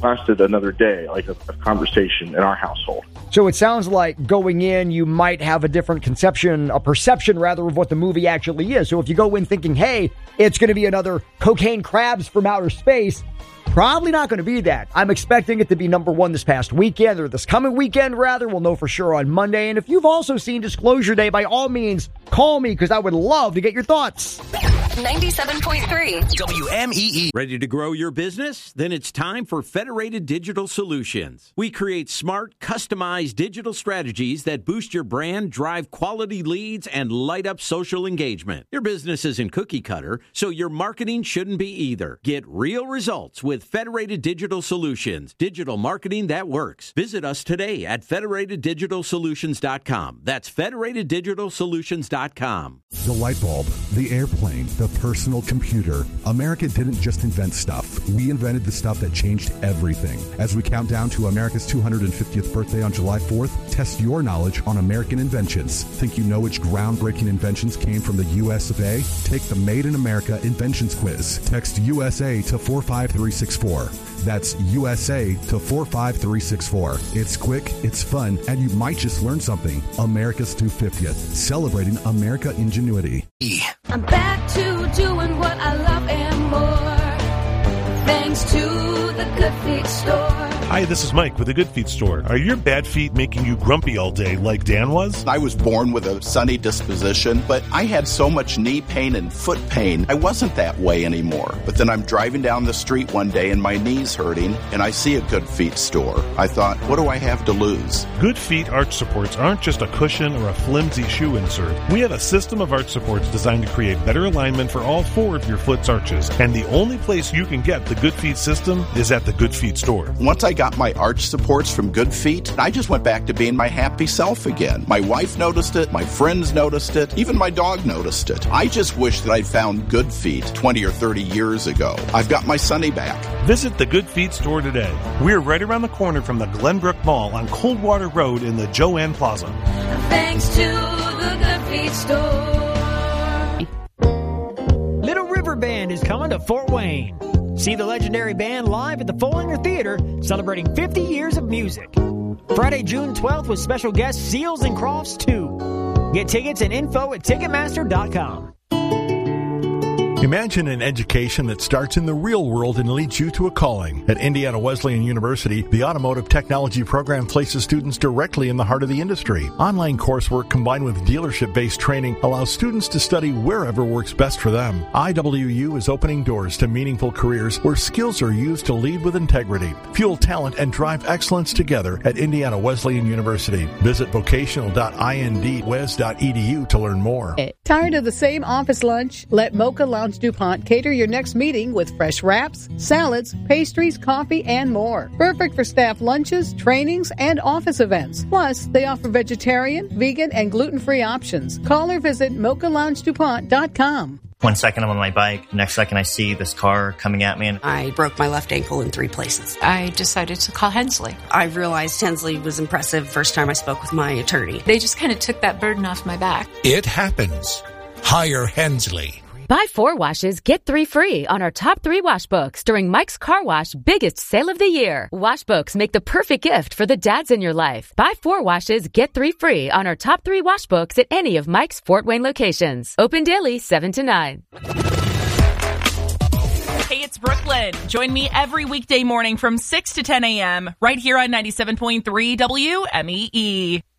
lasted another day, like a conversation in our household. So it sounds like going in, you might have a different perception rather, of what the movie actually is. So if you go in thinking, hey, it's going to be another Cocaine Crabs from outer space, probably not going to be that. I'm expecting it to be number one this past weekend, or this coming weekend, rather. We'll know for sure on Monday. And if you've also seen Disclosure Day, by all means, call me, because I would love to get your thoughts. 97.3 WMEE. Ready to grow your business? Then it's time for Federated Digital Solutions. We create smart, customized digital strategies that boost your brand, drive quality leads, and light up social engagement. Your business isn't cookie cutter, so your marketing shouldn't be either. Get real results with Federated Digital Solutions. Digital marketing that works. Visit us today at federateddigitalsolutions.com. That's federateddigitalsolutions.com. The light bulb, the airplane, the personal computer. America didn't just invent stuff. We invented the stuff that changed everything. As we count down to America's 250th birthday on July 4th, test your knowledge on American inventions. Think you know which groundbreaking inventions came from the U.S. of A? Take the Made in America Inventions Quiz. Text USA to 45364. That's USA to 45364. It's quick, it's fun, and you might just learn something. America's 250th, celebrating America ingenuity. I'm back to doing what I love and more, thanks to the Good Feet Store. Hi, this is Mike with the Good Feet Store. Are your bad feet making you grumpy all day like Dan was? I was born with a sunny disposition, but I had so much knee pain and foot pain, I wasn't that way anymore. But then I'm driving down the street one day and my knee's hurting, and I see a Good Feet Store. I thought, what do I have to lose? Good Feet arch supports aren't just a cushion or a flimsy shoe insert. We have a system of arch supports designed to create better alignment for all four of your foot's arches. And the only place you can get the Good Feet system is at the Good Feet Store. Once I got my arch supports from Good Feet, I just went back to being my happy self again. My wife noticed it, my friends noticed it, even my dog noticed it. I just wish that I'd found Good Feet 20 or 30 years ago. I've got my Sunny back. Visit the Good Feet Store today. We're right around the corner from the Glenbrook Mall on Coldwater Road in the Joanne Plaza. Thanks to the Good Feet Store. Little River Band is coming to Fort Wayne. See the legendary band live at the Fullhanger Theater, celebrating 50 years of music. Friday, June 12th with special guests Seals and Crofts 2. Get tickets and info at Ticketmaster.com. Imagine an education that starts in the real world and leads you to a calling. At Indiana Wesleyan University, the Automotive Technology program places students directly in the heart of the industry. Online coursework combined with dealership-based training allows students to study wherever works best for them. IWU is opening doors to meaningful careers where skills are used to lead with integrity. Fuel talent and drive excellence together at Indiana Wesleyan University. Visit vocational.indwes.edu to learn more. Tired of the same office lunch? Let Mocha Lounge DuPont cater your next meeting with fresh wraps, salads, pastries, coffee, and more. Perfect for staff lunches, trainings, and office events. Plus, they offer vegetarian, vegan, and gluten-free options. Call or visit mochaloungedupont.com. 1 second I'm on my bike, next second I see this car coming at me. And I broke my left ankle in 3 places. I decided to call Hensley. I realized Hensley was impressive first time I spoke with my attorney. They just kind of took that burden off my back. It happens. Hire Hensley. Buy 4 washes, get 3 free on our top 3 wash books during Mike's Car Wash biggest sale of the year. Wash books make the perfect gift for the dads in your life. Buy 4 washes, get 3 free on our top 3 wash books at any of Mike's Fort Wayne locations. Open daily 7 to 9. Hey, it's Brooklyn. Join me every weekday morning from 6 to 10 a.m. right here on 97.3 WMEE.